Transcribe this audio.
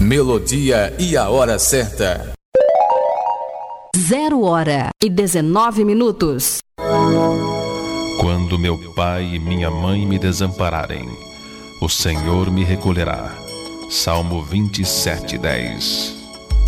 Melodia e a hora certa. 0h19. Quando meu pai e minha mãe me desampararem, o Senhor me recolherá. Salmo 27:10.